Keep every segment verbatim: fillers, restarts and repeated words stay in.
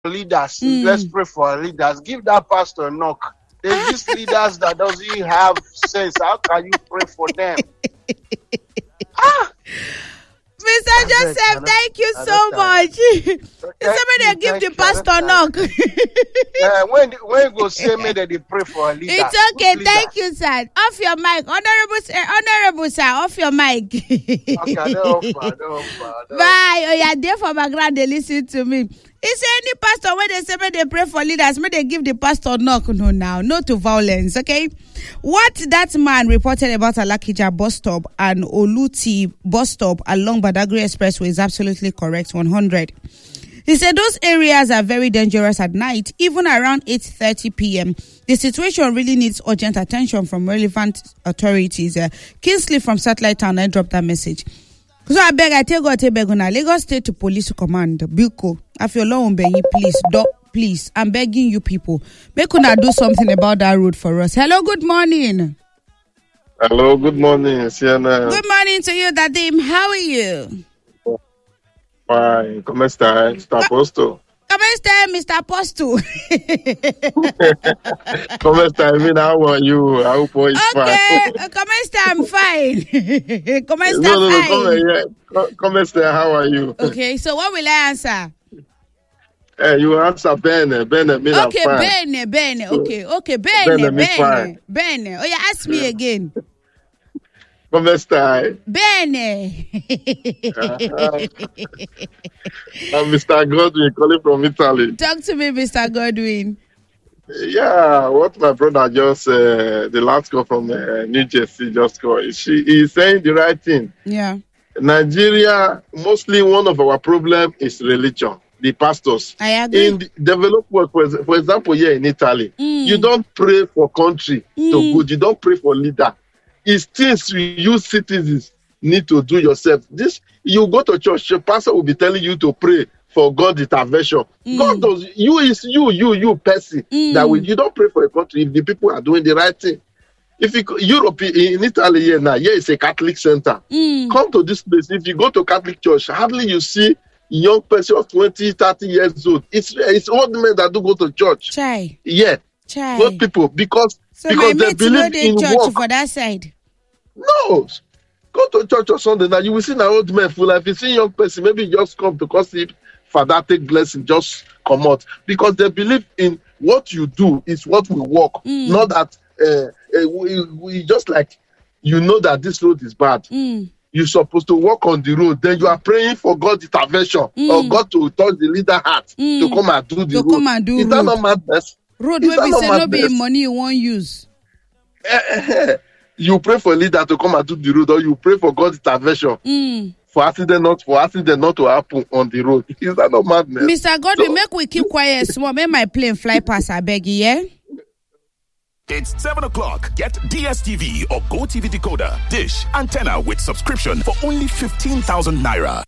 leaders. Mm. Let's pray for our leaders. Give that pastor a knock. There's these leaders that doesn't have sense. How can you pray for them? ah. Mister Joseph, thank you so much. Somebody give the pastor knock. uh, when when you go say me that they pray for a leader. It's okay, thank you, sir. Off your mic, honorable sir, honorable sir, off your mic. Okay, no, no, no, no. Bye. Oh, you're there for background. They listen to me. Is there any pastor when they say when they pray for leaders, when they give the pastor knock? No, now, no to violence. Okay. What that man reported about Alakija bus stop and Oluti bus stop along Badagry Expressway is absolutely correct. one hundred. He said those areas are very dangerous at night, even around eight thirty p.m. The situation really needs urgent attention from relevant authorities. Uh, Kingsley from Satellite Town, I dropped that message. So I beg, I tell God, I beg, Lagos State Police Command, Bilko, I feel long, please, do, please, I'm begging you people, make una do something about that road for us. Hello, good morning. Hello, good morning, Sienna. Good morning to you, Dadim. How are you? Fine. ¿Cómo está, Mister Apostle? ¿Cómo está, Mister Apostle? ¿Cómo está? I mean, how are you? I hope all is okay. fine. Okay, ¿cómo está? I'm fine. ¿Cómo está? No, no, no, fine? come here. ¿Cómo está? How are you? Okay, so what will I answer? Hey, you answer Bene. Bene, mean okay, I'm fine. Bene, Bene. Okay, okay, Bene, Bene, me Bene, fine. Bene. Oh, yeah, ask me again. ¿Cómo está? Bene. Uh-huh. I'm Mister Godwin calling from Italy. Talk to me, Mister Godwin. Yeah, what my brother just, uh, the last call from uh, New Jersey just called. She is saying the right thing. Yeah. Nigeria, mostly one of our problem is religion. The pastors. I agree. In the developed world, for, for example, here in Italy, Mm. you don't pray for country Mm. to good. You don't pray for leader. It's things you citizens need to do yourself. This you go to church, the pastor will be telling you to pray for God intervention. Mm. God does you is you, you, you person Mm. that will you don't pray for a country if the people are doing the right thing. If you Europe in Italy here now, here is a Catholic center. Mm. Come to this place. If you go to Catholic church, hardly you see young person of twenty, thirty years old. It's it's old men that do go to church. Chai. Yeah. Chai. Old people because So because my they mates know believe they in church work. for that side. No. Go to church on Sunday now. You will see an old man full. If you see young person, maybe just come because if Father take blessing, just come out. Because they believe in what you do is what will work. Mm. Not that uh, uh, we, we just like you know that this road is bad. Mm. You're supposed to walk on the road. Then you are praying for God's intervention Mm. or God to touch the leader heart Mm. to come and do the To road. come and do is that road. not madness? Road Is where that we not say no be madness? money you won't use. You pray for a leader to come and do the road, or you pray for God's intervention Mm. for accident not for accident not to happen on the road. Is that not madness? Mister Godwin, So- make we keep quiet small. Make my plane fly past, I beg you, yeah? It's seven o'clock. Get D S T V or Go T V decoder, dish, antenna with subscription for only fifteen thousand naira.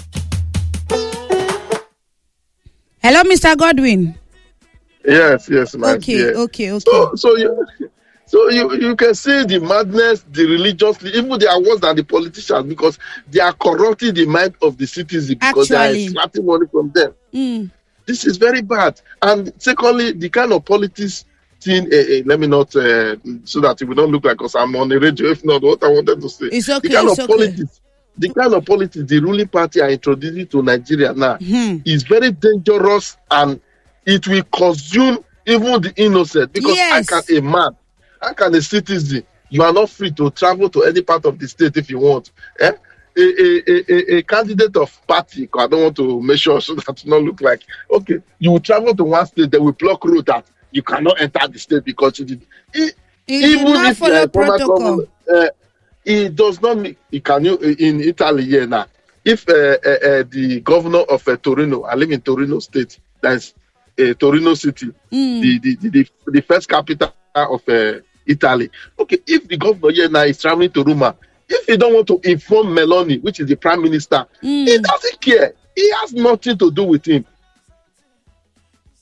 Hello, Mister Godwin. Yes, yes, my Okay, dear. okay, okay. So, so you, so you, you can see the madness, the religious, even they are worse than the politicians because they are corrupting the mind of the citizen because they Actually. are extracting money from them. Mm. This is very bad. And secondly, the kind of politics thing, uh, uh, let me not, uh, so that it will not look like us, I'm on the radio, if not, what I wanted to say. It's okay, The kind it's of okay. politics, the kind of politics the ruling party are introducing to Nigeria now Hmm. is very dangerous and it will consume even the innocent because Yes. how can a man, how can a citizen, you are not free to travel to any part of the state if you want. Eh? A, a, a, a, a candidate of party, I don't want to make sure so that it not look like, okay, you will travel to one state, they will block road that you cannot enter the state because you did. It, You did even not if you are follow a former protocol. governor, uh, it does not mean, it can you, in Italy here now, if uh, uh, uh, the governor of uh, Torino, I live in Torino state, that's uh, Torino city, Mm. the, the, the, the, the first capital of uh, Italy. Okay, if the governor here now is traveling to Roma, if he don't want to inform Meloni, which is the prime minister, Mm. he doesn't care. He has nothing to do with him.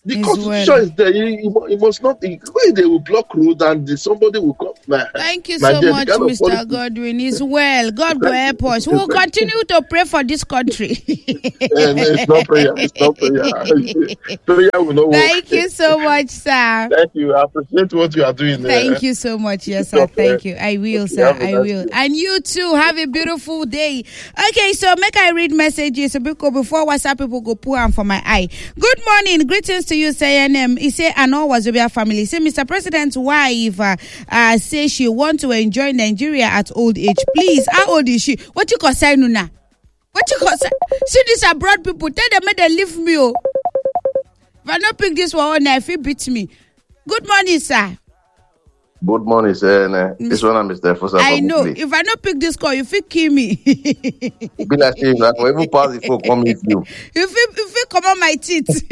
The It's constitution well. is there. You, you, you must not. The way they will block road and the, somebody will come. Nah, Thank you nah, so the much, kind of Mister policy- Godwin. It's well. God will Thank help you. us. We'll continue to pray for this country. And it's not prayer. It's not prayer. Prayer will not work. Thank you so much, sir. Thank you. I appreciate what you are doing. Thank you so much. Yes, sir. Thank you. I will, Okay, sir. have a I nice will. day. And you too. Have a beautiful day. Okay, so make I read messages because before WhatsApp people go pour on for my eye. Good morning. Greetings to you, C N M. He say, I know Wazobia family. He say, Mister President's wife uh, uh, say she want to enjoy Nigeria at old age. Please, how old is she? What you concern now? What you concern? See these abroad people. Tell them make they leave me. Oh. If I not pick this one, if he beats me. Good morning, sir. Good morning, sir. This one I'm Mister Fosa. I know. If I not pick this call, you feel kill me. Be like saying that even pass the phone come with you. You feel you feel come on my teeth.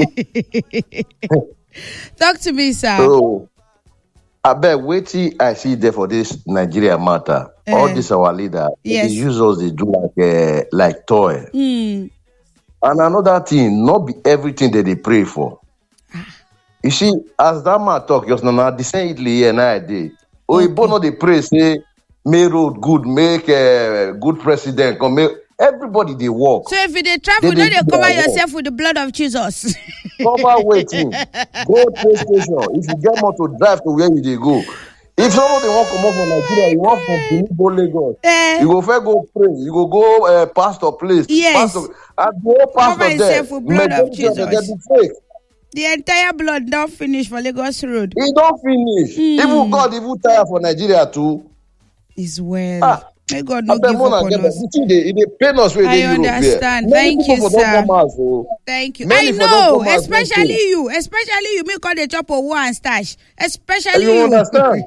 Talk to me, sir. So I bet waiting I see there for this Nigeria matter. Uh, All this our leader, yes. they use us, they do like uh, like toy. Mm. And another thing, not be everything that they pray for. You see, as that man talk just now, the same Italy here now day. Oh, okay. No, they pray say, make road good, make a uh, good president, come make everybody they walk. So if they travel, they, no, they cover yourself walk. with the blood of Jesus. Cover waiting. Go to the station. If you get more to drive to where you they go. If somebody want to come up from Nigeria, you want from Benin, go Lagos. Uh, you go first go pray. You go go uh, pastor place. Yes. Pastor, and go pastor there. With blood of Jesus. Of the entire blood don't finish for Lagos Road. It don't finish. Mm. Even God, even tired for Nigeria too. Is well. Ah. May God not give up on us. They, they pain us I understand. Thank you, sir. Thank you. I know, especially you. Especially you. Me call the chop of one stash. Especially you. You understand?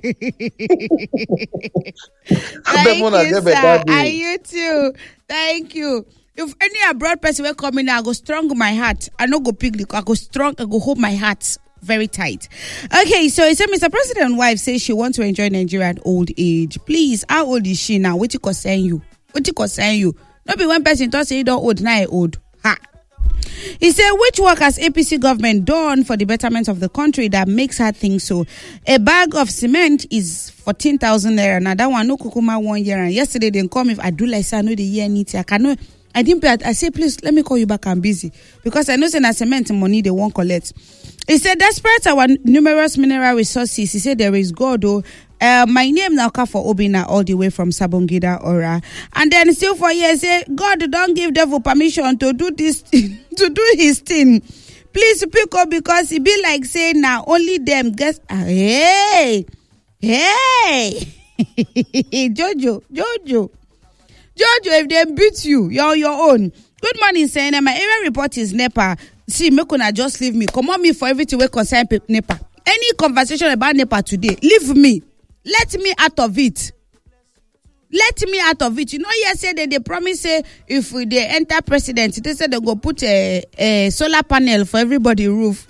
Thank you, sir. And you too. Thank you. If any abroad person will come in, I go strong my heart. I no go pick the I go strong, I go hold my heart very tight. Okay, so he said, Mister President wife says she wants to enjoy Nigeria at old age. Please, how old is she now? What you concern you? What you concern you? Not be one person to say you don't old, now I old. Ha. He said, which work has A P C government done for the betterment of the country that makes her think so? A bag of cement is fourteen thousand naira. Now that one, no kukuma one year. And yesterday they come if I do like say I know the year need I cannot. I didn't pay. I say, please, let me call you back. I'm busy. Because I know say na cement money they won't collect. He said, despite our numerous mineral resources, he said, there is God. Oh, uh, my name now come for Obina all the way from Sabongida, Ora. And then still for years, say, God don't give devil permission to do this, to do his thing. Please pick up because it be like saying now only them guess. Uh, hey, hey, Jojo, Jojo. Jojo, if they beat you, you're on your own. Good morning, saying my area report is NEPA. See, me could just leave me. Come on me for everything we concern NEPA. Any conversation about NEPA today, leave me. Let me out of it. Let me out of it. You know, yesterday they promise say if they enter president, they said they go put a, a solar panel for everybody roof.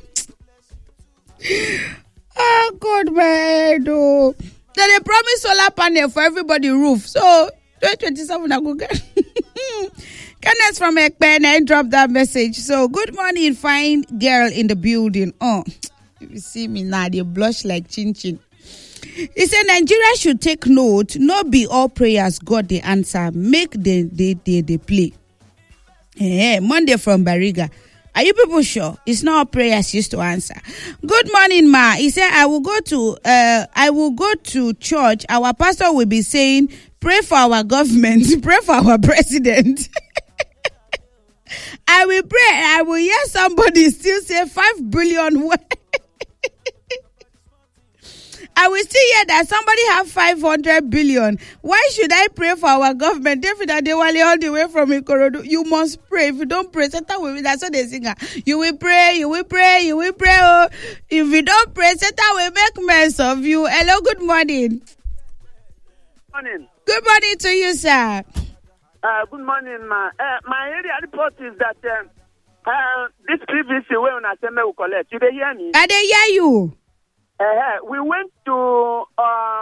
Oh God, man, oh. Then they promise solar panel for everybody roof. So twenty twenty-seven, I go get. Kenneth from Ekpen dropped that message. So, good morning, fine girl in the building. Oh, you see me now, they blush like chin chin. He said Nigeria should take note. Not be all prayers God the answer. Make the they they they play. Hey, Monday from Bariga. Are you people sure it's not all prayers used to answer? Good morning, ma. He said I will go to uh I will go to church. Our pastor will be saying, pray for our government, pray for our president. I will pray. I will hear somebody still say five billion. I will still hear that somebody have five hundred billion. Why should I pray for our government? David Adewale all the way from Ikorodu. You must pray. If you don't pray, Satan will. That's what they sing. You will pray. You will pray. You will pray. Oh, if you don't pray, Satan will make mess of you. Hello. Good morning. Morning. Good morning to you, sir. Uh, good morning, ma. Uh, my area report is that um, uh, this P V C where on Aseme will collect. You they hear me? I they hear you. Uh, we went to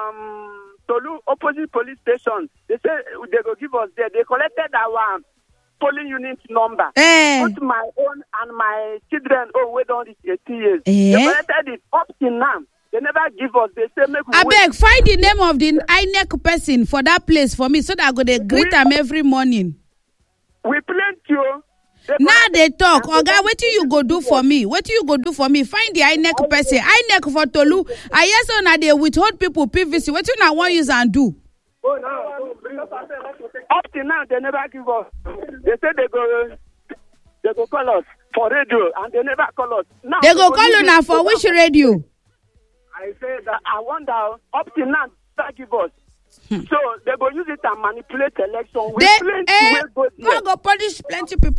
um Tolu opposite police station. They said they go give us there. They collected our polling unit number. Eh. Put my own and my children own wey don reach eighteen years. Eh. They collected it up till now. They never give us. They say make we I wait. beg, find the name of the I N E C person for that place for me so that I go dey greet am every morning. We plenty o. Now they talk, Oga, wetin you go do for me? Wetin you go do for me? Find the I N E C person. I N E C for Tolu. I hear so now they withhold people P V C. Wetin I want use and do? Up till now, they never give us. They say they go, they go call us for radio, and they never call us. Now They go call you now for which radio? I say that I wonder. Up till now, they never give us. So they go use it and manipulate election. We They plenty eh, wey go there. God go punish plenty people.